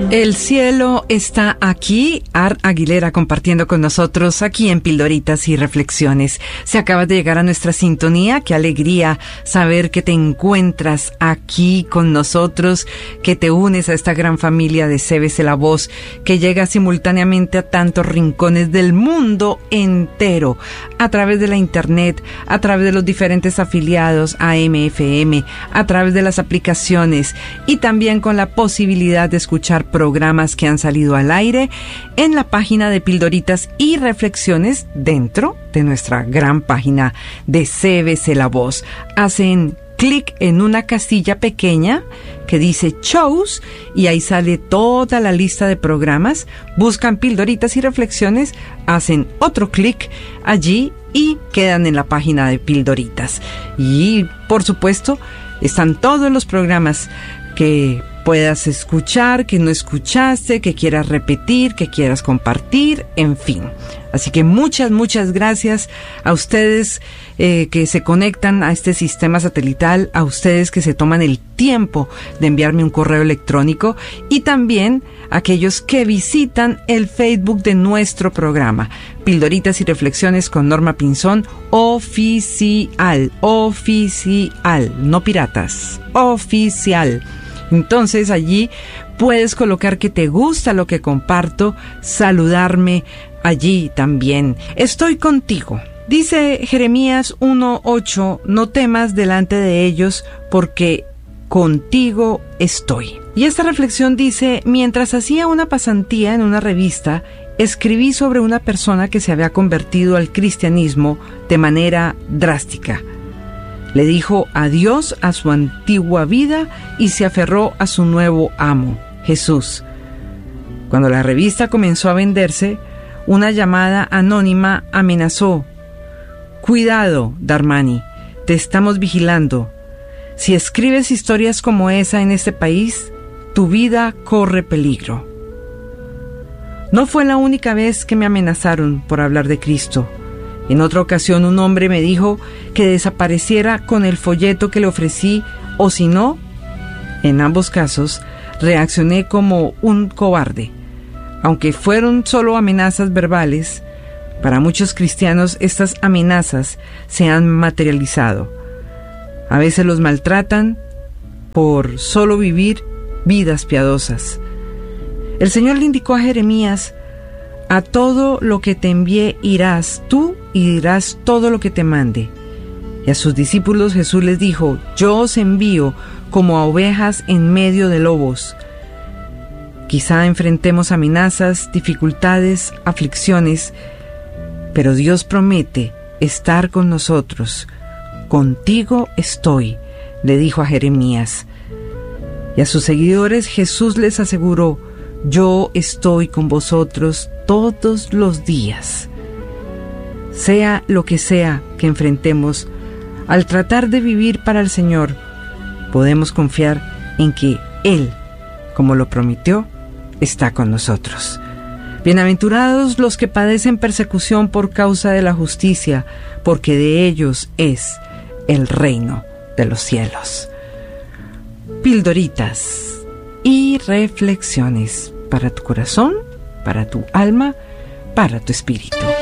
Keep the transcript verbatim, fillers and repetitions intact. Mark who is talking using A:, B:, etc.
A: El cielo está aquí. Ar Aguilera compartiendo con nosotros aquí en Pildoritas y Reflexiones. Se acaba de llegar a nuestra sintonía. Qué alegría saber que te encuentras aquí con nosotros, que te unes a esta gran familia de C B C La Voz, que llega simultáneamente a tantos rincones del mundo entero, a través de la internet, a través de los diferentes afiliados A M F M, a través de las aplicaciones y también con la posibilidad de escuchar programas que han salido al aire en la página de Pildoritas y Reflexiones dentro de nuestra gran página de C B C La Voz. Hacen clic en una casilla pequeña que dice Shows y ahí sale toda la lista de programas. Buscan Pildoritas y Reflexiones, hacen otro clic allí y quedan en la página de Pildoritas. Y por supuesto están todos los programas que puedas escuchar, que no escuchaste, que quieras repetir, que quieras compartir, en fin. Así que muchas, muchas gracias a ustedes eh, que se conectan a este sistema satelital, a ustedes que se toman el tiempo de enviarme un correo electrónico y también a aquellos que visitan el Facebook de nuestro programa, Pildoritas y Reflexiones con Norma Pinzón, oficial, oficial, no piratas, oficial. Entonces allí puedes colocar que te gusta lo que comparto, saludarme allí también. Estoy contigo. Dice Jeremías uno ocho, no temas delante de ellos porque contigo estoy. Y esta reflexión dice, mientras hacía una pasantía en una revista, escribí sobre una persona que se había convertido al cristianismo de manera drástica. Le dijo adiós a su antigua vida y se aferró a su nuevo amo, Jesús. Cuando la revista comenzó a venderse, una llamada anónima amenazó. Cuidado, Darmani, te estamos vigilando. Si escribes historias como esa en este país, tu vida corre peligro. No fue la única vez que me amenazaron por hablar de Cristo. En otra ocasión un hombre me dijo que desapareciera con el folleto que le ofrecí, o si no, en ambos casos, reaccioné como un cobarde. Aunque fueron solo amenazas verbales, para muchos cristianos estas amenazas se han materializado. A veces los maltratan por solo vivir vidas piadosas. El Señor le indicó a Jeremías, a todo lo que te envié irás tú y dirás todo lo que te mande. Y a sus discípulos Jesús les dijo, yo os envío como a ovejas en medio de lobos. Quizá enfrentemos amenazas, dificultades, aflicciones, pero Dios promete estar con nosotros. Contigo estoy, le dijo a Jeremías. Y a sus seguidores Jesús les aseguró, yo estoy con vosotros todos los días. Sea lo que sea que enfrentemos, al tratar de vivir para el Señor, podemos confiar en que Él, como lo prometió, está con nosotros. Bienaventurados los que padecen persecución por causa de la justicia, porque de ellos es el reino de los cielos. Pildoritas y reflexiones para tu corazón, para tu alma, para tu espíritu.